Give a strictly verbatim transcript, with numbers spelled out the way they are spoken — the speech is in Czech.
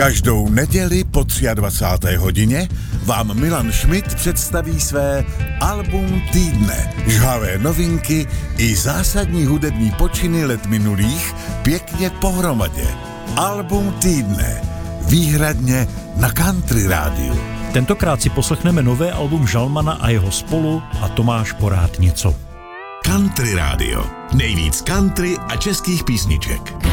Každou neděli po dvacáté třetí hodině vám Milan Schmidt představí své album týdne. Žhavé novinky i zásadní hudební počiny let minulých pěkně pohromadě. Album týdne. Výhradně na Country rádiu. Tentokrát si poslechneme nové album Žalmana a jeho spolu a Tomáš Porád něco. Country rádio. Nejvíc country a českých písniček.